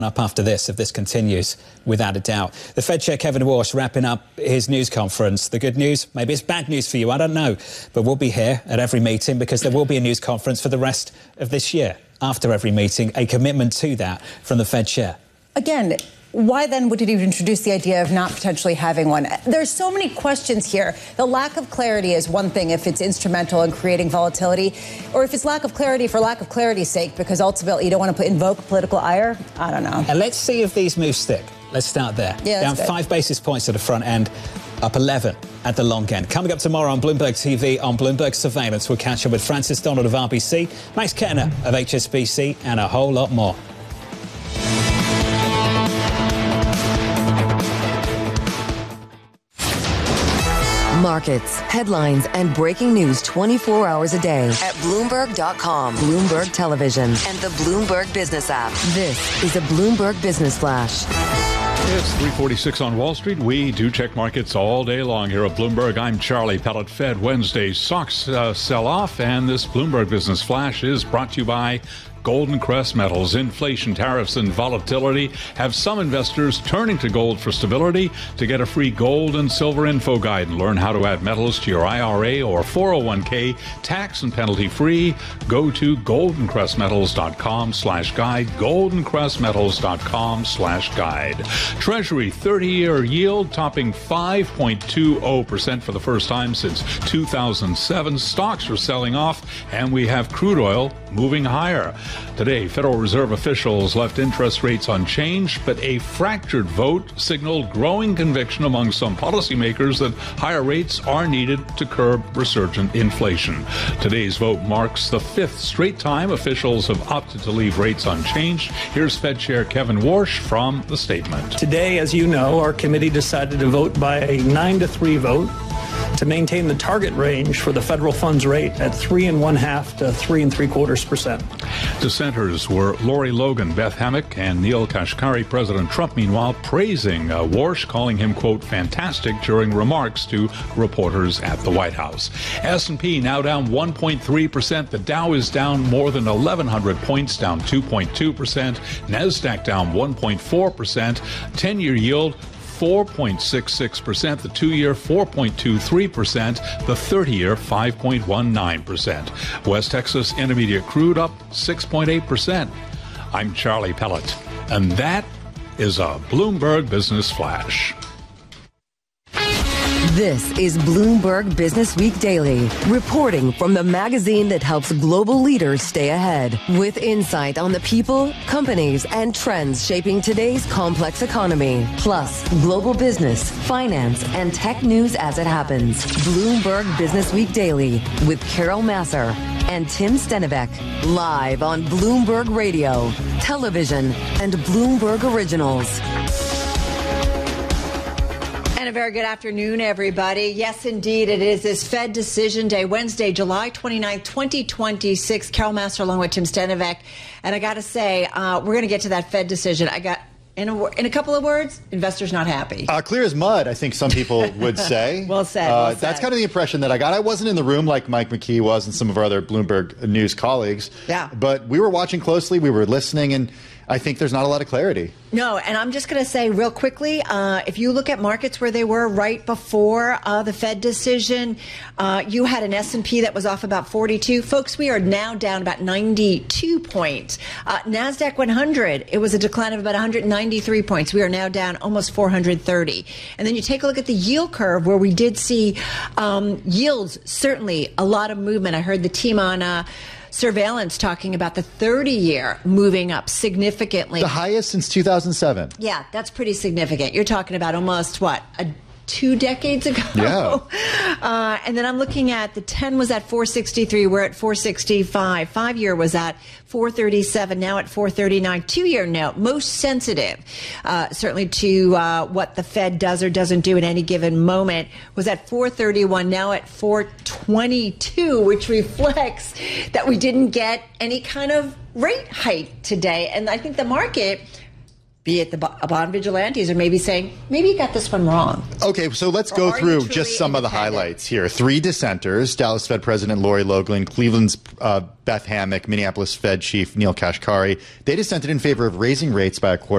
Up after this, if this continues, without a doubt. The Fed Chair Kevin Warsh wrapping up his news conference. The good news, maybe it's bad news for you, I don't know. But we'll be here at every meeting because there will be a news conference for the rest of this year. After every meeting, a commitment to that from the Fed Chair. Again, why then would it even introduce the idea of not potentially having one? There's so many questions here. The lack of clarity is one thing if it's instrumental in creating volatility, or if it's lack of clarity for lack of clarity's sake, because ultimately you don't want to invoke political ire. I don't know. And let's see if these moves stick. Let's start there. Yeah, down 5 basis points at the front end, up 11 at the long end. Coming up tomorrow on Bloomberg TV, on Bloomberg Surveillance, we'll catch up with Francis Donald of RBC, Max Kettner of HSBC, and a whole lot more. Markets, headlines, and breaking news 24 hours a day at Bloomberg.com, Bloomberg Television, and the Bloomberg Business app. This is a Bloomberg Business Flash. It's 3:46 on Wall Street. We do check markets all day long here at Bloomberg. I'm Charlie Pellet. Fed Wednesday stocks sell off, and this Bloomberg Business Flash is brought to you by Golden Crest Metals. Inflation, tariffs, and volatility have some investors turning to gold for stability. To get a free gold and silver info guide and learn how to add metals to your IRA or 401k tax and penalty free, go to goldencrestmetals.com/guide, goldencrestmetals.com/guide. Treasury 30-year yield topping 5.20% for the first time since 2007. Stocks are selling off, and we have crude oil moving higher. Today, Federal Reserve officials left interest rates unchanged, but a fractured vote signaled growing conviction among some policymakers that higher rates are needed to curb resurgent inflation. Today's vote marks the 5th straight time officials have opted to leave rates unchanged. Here's Fed Chair Kevin Warsh from the statement. Today, as you know, our committee decided to vote by a 9-3 vote to maintain the target range for the federal funds rate at 3.5% to 3.75%. Dissenters were Lori Logan, Beth Hammack, and Neil Kashkari. President Trump, meanwhile, praising Warsh, calling him, quote, fantastic during remarks to reporters at the White House. S&P now down 1.3%. The Dow is down more than 1,100 points, down 2.2%. NASDAQ down 1.4%. 10-year yield 4.66%, the 2-year 4.23%, the 30-year 5.19%. West Texas Intermediate crude up 6.8%. I'm Charlie Pellet, and that is a Bloomberg Business Flash. This is Bloomberg Business Week Daily, reporting from the magazine that helps global leaders stay ahead, with insight on the people, companies, and trends shaping today's complex economy, plus global business, finance, and tech news as it happens. Bloomberg Business Week Daily with Carol Massar and Tim Stenivek, live on Bloomberg Radio, television, and Bloomberg Originals. And a very good afternoon, everybody. Yes, indeed, it is this Fed Decision Day, Wednesday, July 29th, 2026. Carol Massar along with Tim Stenivek. And I got to say, we're going to get to that Fed decision. I got, in a couple of words, investors not happy. Clear as mud, I think some people would say. Well said. That's kind of the impression that I got. I wasn't in the room like Mike McKee was and some of our other Bloomberg News colleagues. Yeah. But we were watching closely, we were listening, and I think there's not a lot of clarity. No, and I'm just going to say real quickly, if you look at markets where they were right before the Fed decision, you had an S&P that was off about 42. Folks, we are now down about 92 points. NASDAQ 100, it was a decline of about 193 points. We are now down almost 430. And then you take a look at the yield curve where we did see yields, certainly a lot of movement. I heard the team on Surveillance talking about the 30-year moving up significantly. The highest since 2007. Yeah, that's pretty significant. You're talking about almost, 2 decades ago? Yeah. And then I'm looking at the 10 was at 463. We're at 465. 5-year was at 437. Now at 439. 2-year note, most sensitive, certainly to what the Fed does or doesn't do at any given moment, was at 431. Now at 422, which reflects that we didn't get any kind of rate hike today. And I think the market be it the bond vigilantes, or maybe saying, maybe you got this one wrong. Okay, so let's go through just some of the highlights here. 3 dissenters: Dallas Fed President Lori Loughlin, Cleveland's Beth Hammack, Minneapolis Fed Chief Neel Kashkari. They dissented in favor of raising rates by 0.25%.